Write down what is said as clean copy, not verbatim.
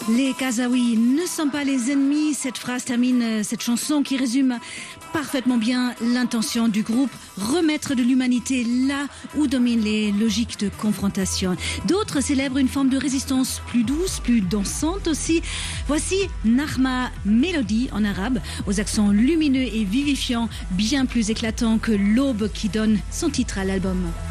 Les Kazaouis ne sont pas les ennemis. Cette phrase termine cette chanson qui résume parfaitement bien l'intention du groupe, remettre de l'humanité là où dominent les logiques de confrontation. D'autres célèbrent une forme de résistance plus douce, plus dansante aussi. Voici Nahma Mélodie en arabe, aux accents lumineux et vivifiants, bien plus éclatants que l'aube qui donne son titre à l'album.